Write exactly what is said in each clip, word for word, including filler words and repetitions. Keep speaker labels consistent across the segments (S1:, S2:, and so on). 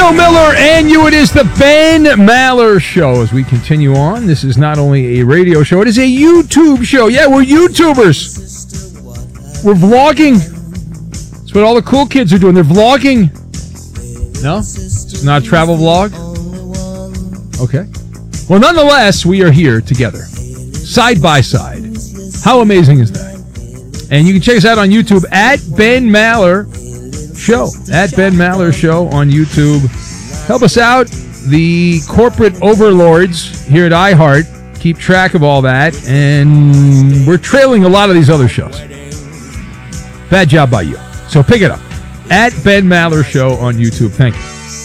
S1: Bill Miller and you. It is the Ben Maller Show. As we continue on, this is not only a radio show, it is a YouTube show. Yeah, we're YouTubers. We're vlogging. That's what all the cool kids are doing. They're vlogging. No? It's not a travel vlog? Okay. Well, nonetheless, we are here together, side by side. How amazing is that? And you can check us out on YouTube at Ben Maller Show. At Ben Maller Show on YouTube. Help us out. The corporate overlords here at iHeart keep track of all that, and we're trailing a lot of these other shows. Bad job by you. So pick it up. At Ben Maller Show on YouTube. Thank you.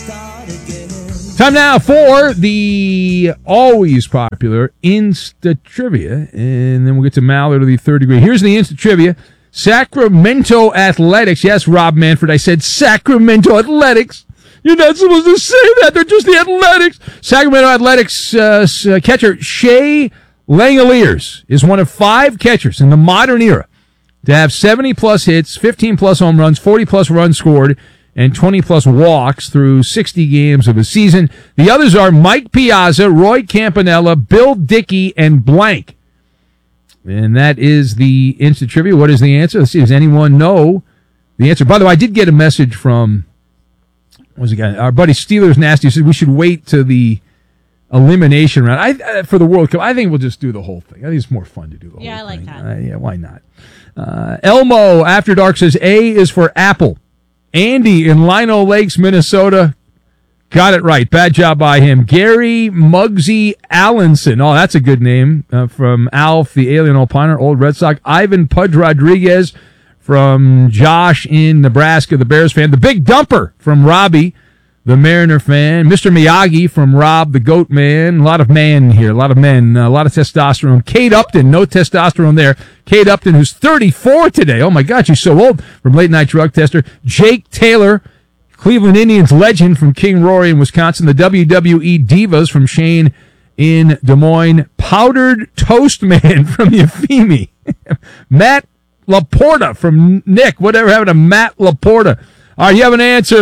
S1: Time now for the always popular Insta Trivia, and then we'll get to Maller to the third degree. Here's the Insta Trivia. Sacramento Athletics. Yes, Rob Manfred, I said Sacramento Athletics. You're not supposed to say that. They're just the Athletics. Sacramento Athletics uh, catcher Shea Langoliers is one of five catchers in the modern era to have seventy-plus hits, fifteen-plus home runs, forty-plus runs scored, and twenty-plus walks through sixty games of a season. The others are Mike Piazza, Roy Campanella, Bill Dickey, and blank. And that is the Instant Trivia. What is the answer? Let's see. Does anyone know the answer? By the way, I did get a message from, what was it guy? Our buddy Steelers Nasty said we should wait to the elimination round. I uh, for the World Cup. I think we'll just do the whole thing. I think it's more fun to do the
S2: yeah,
S1: whole thing.
S2: Yeah, I like
S1: that.
S2: that.
S1: Uh, yeah, why not? Uh, Elmo After Dark says A is for Apple. Andy in Lino Lakes, Minnesota. Got it right. Bad job by him. Gary Muggsy Allenson. Oh, that's a good name. Uh, from Alf, the Alien Opiner, Old Red Sox. Ivan Pudge Rodriguez from Josh in Nebraska, the Bears fan. The Big Dumper from Robbie, the Mariner fan. Mister Miyagi from Rob, the Goat Man. A lot of man here. A lot of men. A lot of testosterone. Kate Upton. No testosterone there. Kate Upton, who's thirty-four today. Oh, my God, she's so old. From Late Night Drug Tester. Jake Taylor, Cleveland Indians legend from King Rory in Wisconsin. The W W E Divas from Shane in Des Moines. Powdered Toast Man from Euphemie. Matt Laporta from Nick. Whatever happened to Matt Laporta? All right, you have an answer,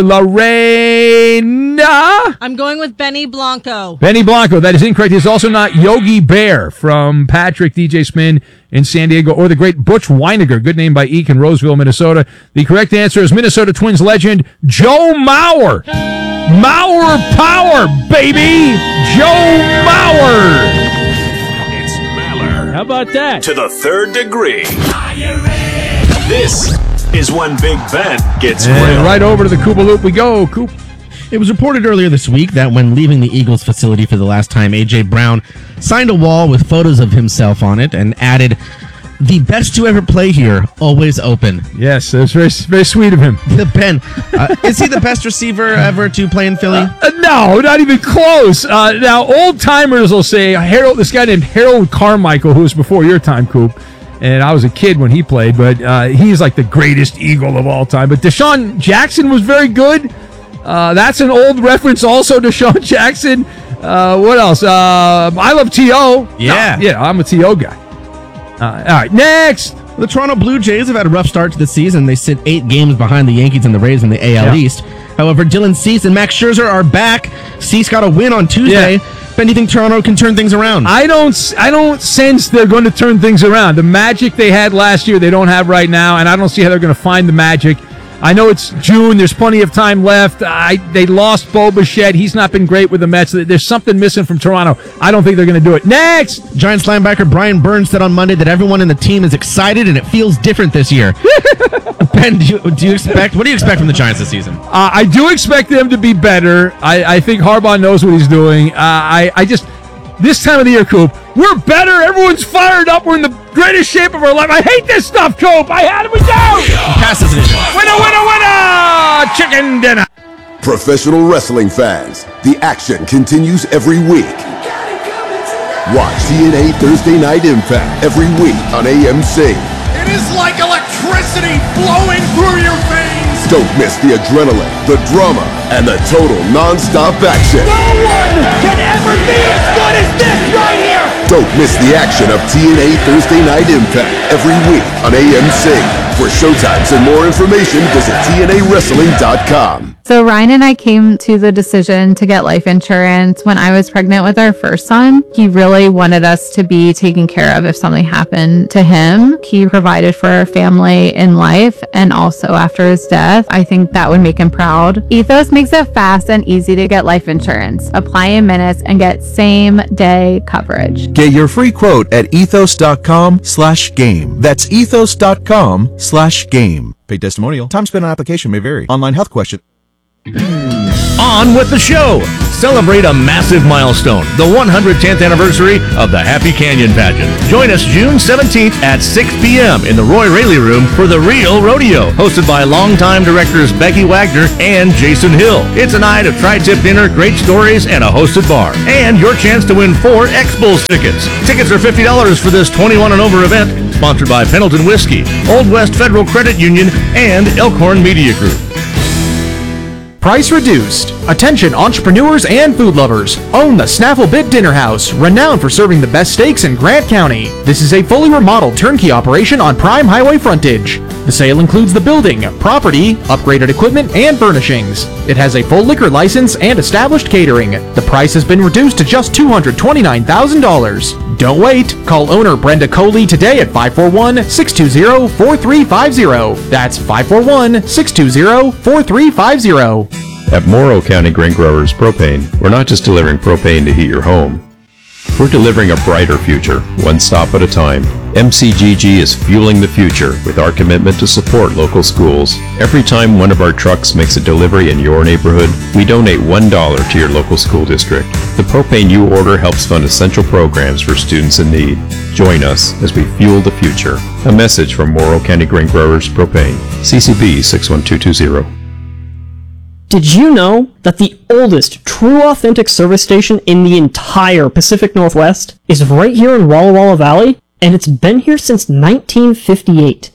S1: Lorena.
S2: I'm going with Benny Blanco.
S1: Benny Blanco. That is incorrect. He's also not Yogi Bear from Patrick D J Spin in San Diego, or the great Butch Weiniger. Good name by Eek in Roseville, Minnesota. The correct answer is Minnesota Twins legend Joe Mauer. Mauer power, baby. Joe Mauer.
S3: It's Maller.
S1: How about that?
S3: To the third degree. This is when Big Ben gets
S1: and
S3: real.
S1: Right over to the Koopa Loop we go. Coop.
S4: It was reported earlier this week that when leaving the Eagles facility for the last time, A J. Brown signed a wall with photos of himself on it and added, "The best to ever play here, always open."
S1: Yes, that's very, very sweet of him.
S4: The Ben. Uh, is he the best receiver ever to play in Philly?
S1: Uh, uh, no, not even close. Uh, now, old timers will say Harold. This guy named Harold Carmichael, who was before your time, Coop, and I was a kid when he played, but uh, he's like the greatest Eagle of all time. But Deshaun Jackson was very good. Uh, that's an old reference also, Deshaun Jackson. Uh, what else? Uh, I love T O
S4: Yeah.
S1: No, yeah, I'm a T O guy. Uh, all right, next.
S4: The Toronto Blue Jays have had a rough start to the season. They sit eight games behind the Yankees and the Rays in the A L
S1: Yeah.
S4: East. However, Dylan Cease and Max Scherzer are back. Cease got a win on Tuesday.
S1: Yeah.
S4: Ben, do you think Toronto can turn things around?
S1: I don't I don't sense they're going to turn things around. The magic they had last year, they don't have right now, and I don't see how they're going to find the magic. I know it's June. There's plenty of time left. I, they lost Bo Bichette. He's not been great with the Mets. There's something missing from Toronto. I don't think they're going to do it. Next!
S4: Giants linebacker Brian Burns said on Monday that everyone in the team is excited and it feels different this year. Ben, do you, do you expect? What do you expect from the Giants this season?
S1: Uh, I do expect them to be better. I, I think Harbaugh knows what he's doing. Uh, I, I just... This time of the year, Coop, we're better. Everyone's fired up. We're in the greatest shape of our life. I hate this stuff, Coop. I had it. We go.
S4: Pass this edition.
S1: Winner, winner, winner. Chicken dinner.
S5: Professional wrestling fans, the action continues every week. Watch T N A Thursday Night Impact every week on A M C.
S6: It is like electricity flowing through your veins.
S5: Don't miss the adrenaline, the drama, and the total non-stop action.
S6: No one can ever be as good as this right here.
S5: Don't miss the action of T N A Thursday Night Impact every week on A M C. For showtimes and more information, visit T N A wrestling dot com.
S7: So Ryan and I came to the decision to get life insurance when I was pregnant with our first son. He really wanted us to be taken care of if something happened to him. He provided for our family in life and also after his death. I think that would make him proud. Ethos makes it fast and easy to get life insurance. Apply in minutes and get same day coverage.
S8: Get your free quote at ethos.com slash game. That's ethos.com slash game. Paid testimonial. Time spent on application may vary. Online health question.
S9: On with the show. Celebrate a massive milestone, the one hundred tenth anniversary of the Happy Canyon Pageant. Join us June seventeenth at six p.m. in the Roy Raley Room for The Real Rodeo, hosted by longtime directors Becky Wagner and Jason Hill. It's a night of tri-tip dinner, great stories, and a hosted bar. And your chance to win four X-Bulls tickets. Tickets are fifty dollars for this twenty-one and over event, sponsored by Pendleton Whiskey, Old West Federal Credit Union, and Elkhorn Media Group.
S10: Price reduced. Attention entrepreneurs and food lovers. Own the Snaffle Bit Dinner House, renowned for serving the best steaks in Grant County. This is a fully remodeled turnkey operation on prime highway frontage. The sale includes the building, property, upgraded equipment, and furnishings. It has a full liquor license and established catering. The price has been reduced to just two hundred twenty-nine thousand dollars. Don't wait. Call owner Brenda Coley today at five four one, six two zero, four three five zero. That's five four one, six two zero, four three five zero.
S11: At Morrow County Grain Growers Propane, we're not just delivering propane to heat your home. We're delivering a brighter future, one stop at a time. M C G G is fueling the future with our commitment to support local schools. Every time one of our trucks makes a delivery in your neighborhood, we donate one dollar to your local school district. The propane you order helps fund essential programs for students in need. Join us as we fuel the future. A message from Morrow County Grain Growers Propane, C C B six one two two zero.
S12: Did you know that the oldest true authentic service station in the entire Pacific Northwest is right here in Walla Walla Valley? And it's been here since nineteen fifty-eight.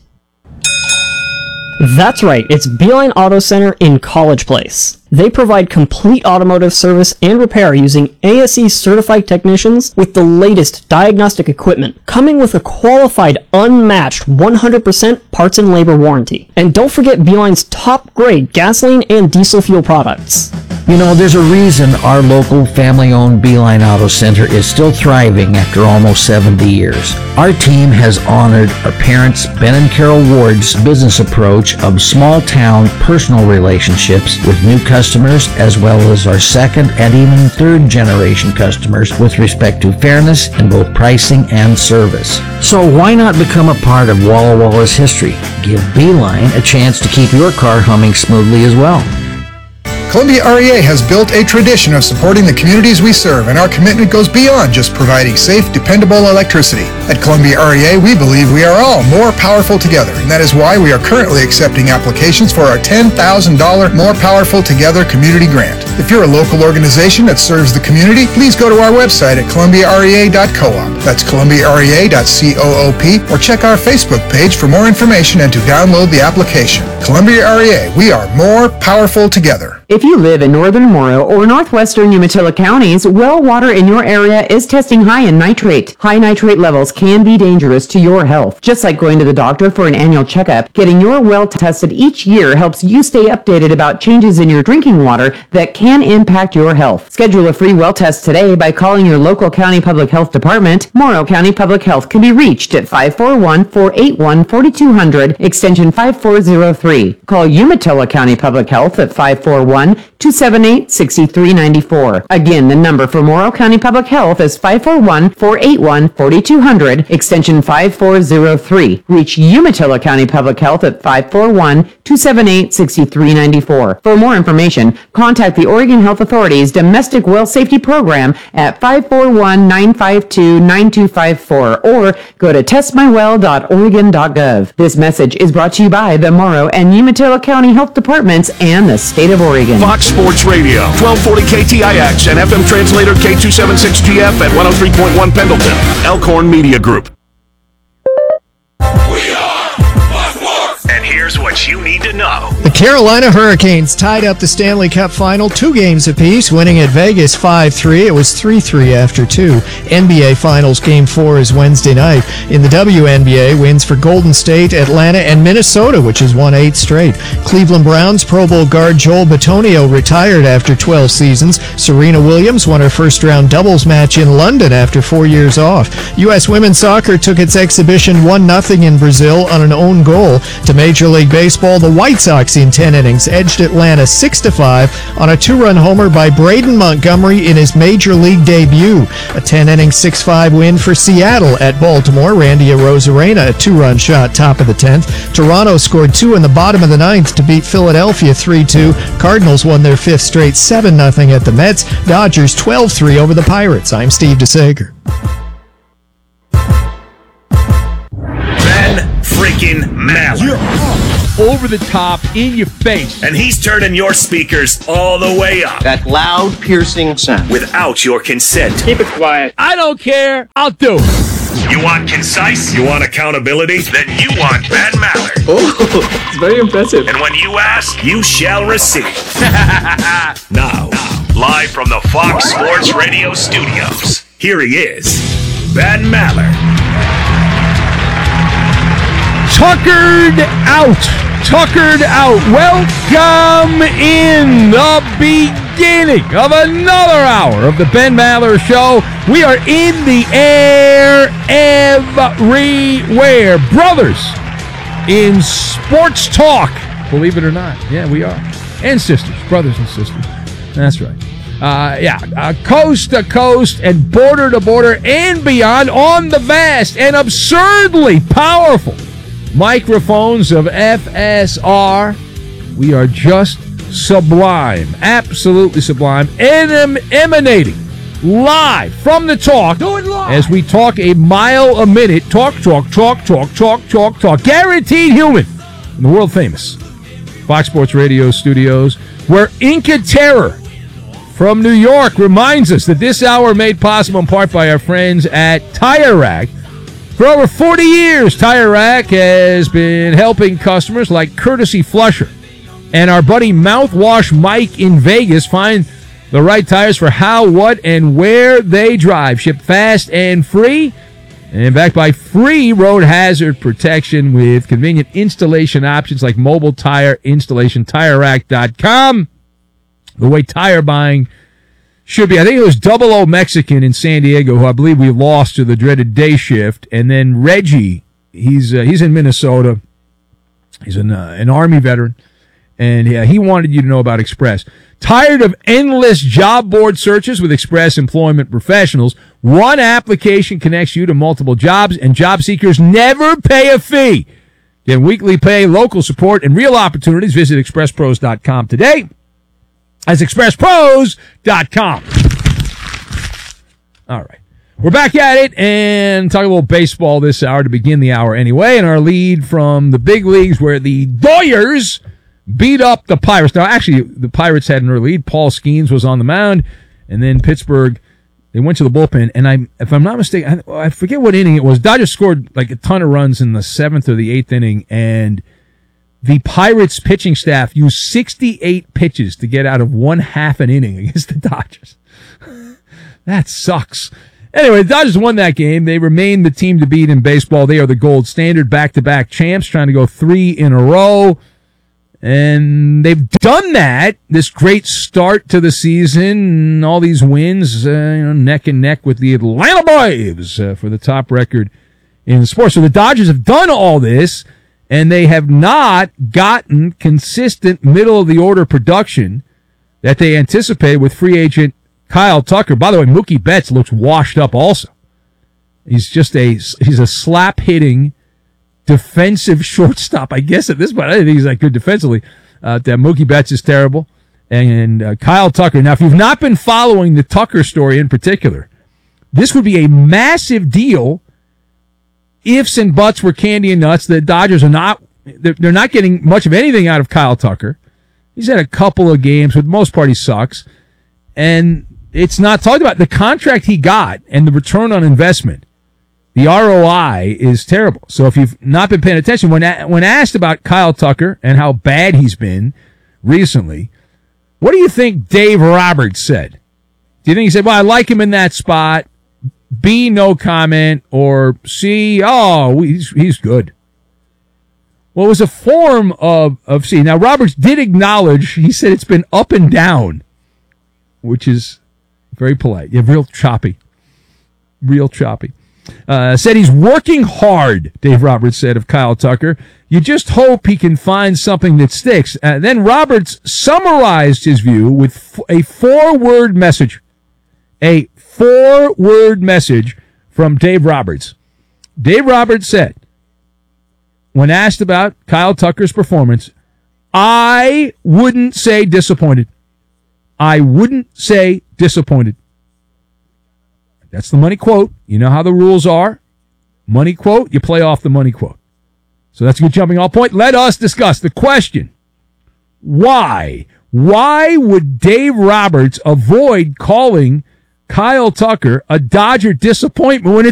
S12: That's right, it's Beeline Auto Center in College Place. They provide complete automotive service and repair using A S E certified technicians with the latest diagnostic equipment, coming with a qualified, unmatched one hundred percent parts and labor warranty. And don't forget Beeline's top grade gasoline and diesel fuel products.
S13: You know, there's a reason our local family-owned Beeline Auto Center is still thriving after almost seventy years. Our team has honored our parents, Ben and Carol Ward's business approach of small-town personal relationships with new customers, as well as our second and even third-generation customers with respect to fairness in both pricing and service. So why not become a part of Walla Walla's history? Give Beeline a chance to keep your car humming smoothly as well.
S14: Columbia R E A has built a tradition of supporting the communities we serve, and our commitment goes beyond just providing safe, dependable electricity. At Columbia R E A, we believe we are all more powerful together, and that is why we are currently accepting applications for our ten thousand dollars More Powerful Together Community Grant. If you're a local organization that serves the community, please go to our website at columbia r e a dot coop. That's columbia r e a dot coop, or check our Facebook page for more information and to download the application. Columbia R E A, we are more powerful together.
S15: If you live in northern Morrow or northwestern Umatilla counties, well water in your area is testing high in nitrate. High nitrate levels can be dangerous to your health. Just like going to the doctor for an annual checkup, getting your well tested each year helps you stay updated about changes in your drinking water that can impact your health. Schedule a free well test today by calling your local county public health department. Morrow County Public Health can be reached at five four one, four eight one, four two zero zero, extension five four zero three. Call Umatilla County Public Health at five four one, two seven eight, six three nine four. Again, the number for Morrow County Public Health is five four one, four eight one, four two zero zero, extension five four zero three. Reach Umatilla County Public Health at five four one, two seven eight, six three nine four. For more information, contact the Oregon Health Authority's Domestic Well Safety Program at five four one, nine five two, nine two five four or go to test my well dot oregon dot gov. This message is brought to you by the Morrow and Umatilla County Health Departments and the State of Oregon.
S3: Fox Sports Radio, twelve forty K T I X and F M translator K two seventy-six G F at one oh three point one Pendleton. Elkhorn Media Group. We are Fox Sports. And here's here's what you need to know.
S16: The Carolina Hurricanes tied up the Stanley Cup final two games apiece, winning at Vegas five three. It was three three after two. N B A Finals Game four is Wednesday night. In the W N B A, wins for Golden State, Atlanta, and Minnesota, which has won eight straight. Cleveland Browns Pro Bowl guard Joel Bitonio retired after twelve seasons. Serena Williams won her first-round doubles match in London after four years off. U S women's soccer took its exhibition one nothing in Brazil on an own goal. To Major League Baseball, the White Sox in ten innings edged Atlanta six to five on a two-run homer by Braden Montgomery in his Major League debut. A ten-inning six five win for Seattle at Baltimore. Randy Arozarena, a two-run shot, top of the tenth. Toronto scored two in the bottom of the ninth to beat Philadelphia three two. Cardinals won their fifth straight seven nothing at the Mets. Dodgers twelve three over the Pirates. I'm Steve DeSager.
S3: Ben freaking Maller.
S1: Over the top, in your face.
S3: And he's turning your speakers all the way up.
S17: That loud, piercing sound.
S3: Without your consent.
S17: Keep it quiet.
S1: I don't care. I'll do it.
S3: You want concise? You want accountability? Then you want Ben Maller.
S17: Oh, it's very impressive.
S3: And when you ask, you shall receive. now, live from the Fox Sports Radio studios, here he is, Ben Maller.
S1: Tuckered out. Tuckered out. Welcome in the beginning of another hour of the Ben Maller Show. We are in the air everywhere. Brothers in sports talk. Believe it or not. Yeah, we are. And sisters. Brothers and sisters. That's right. Uh, yeah, uh, coast to coast and border to border and beyond on the vast and absurdly powerful microphones of F S R. We are just sublime, absolutely sublime, and emanating live from the talk as we talk a mile a minute. Talk, talk, talk, talk, talk, talk, talk. Guaranteed human in the world famous Fox Sports Radio studios, where Inca Terror from New York reminds us that this hour made possible in part by our friends at Tire Rack. For over forty years, Tire Rack has been helping customers like Courtesy Flusher and our buddy Mouthwash Mike in Vegas find the right tires for how, what, and where they drive. Shipped fast and free, and backed by free road hazard protection with convenient installation options like mobile tire installation. Tire Rack dot com. The way tire buying should be. I think it was Double O Mexican in San Diego, who I believe we lost to the dreaded day shift. And then Reggie, he's uh, he's in Minnesota. He's an, uh, an Army veteran. And yeah, he wanted you to know about Express. Tired of endless job board searches with Express Employment Professionals? One application connects you to multiple jobs, and job seekers never pay a fee. Get weekly pay, local support, and real opportunities. Visit express pros dot com today. That's express pros dot com. All right. We're back at it and talk a little baseball this hour to begin the hour anyway. And our lead from the big leagues where the Doyers beat up the Pirates. Now, actually, the Pirates had an early lead. Paul Skeens was on the mound. And then Pittsburgh, they went to the bullpen. And I, if I'm not mistaken, I, I forget what inning it was. Dodgers scored like a ton of runs in the seventh or the eighth inning. And the Pirates pitching staff used sixty-eight pitches to get out of one half an inning against the Dodgers. That sucks. Anyway, the Dodgers won that game. They remain the team to beat in baseball. They are the gold standard, back-to-back champs, trying to go three in a row. And they've done that, this great start to the season, all these wins, uh, you know, neck and neck with the Atlanta Braves uh, for the top record in sports. So the Dodgers have done all this, and they have not gotten consistent middle-of-the-order production that they anticipated with free agent Kyle Tucker. By the way, Mookie Betts looks washed up also. He's just a he's a slap-hitting defensive shortstop. I guess at this point, I don't think he's that good defensively. Uh, that Mookie Betts is terrible. And uh, Kyle Tucker. Now, if you've not been following the Tucker story in particular, this would be a massive deal. Ifs and buts were candy and nuts. The Dodgers are not, they're, they're not getting much of anything out of Kyle Tucker. He's had a couple of games, but for the most part he sucks. And it's not talked about. The contract he got and the return on investment The R O I is terrible. So if you've not been paying attention, when when asked about Kyle Tucker and how bad he's been recently, what do you think Dave Roberts said? Do you think he said, well, I like him in that spot, B, no comment, or C, oh, he's, he's good? Well, it was a form of, of C. Now, Roberts did acknowledge, he said it's been up and down, which is very polite. Yeah, real choppy. Real choppy. Uh, said he's working hard, Dave Roberts said of Kyle Tucker. You just hope he can find something that sticks. Uh, then Roberts summarized his view with f- a four-word message. A four-word message from Dave Roberts. Dave Roberts said, when asked about Kyle Tucker's performance, I wouldn't say disappointed. I wouldn't say disappointed. That's the money quote. You know how the rules are. Money quote, you play off the money quote. So that's a good jumping off point. Let us discuss the question. Why? Why would Dave Roberts avoid calling Kyle Tucker a Dodger disappointment when it's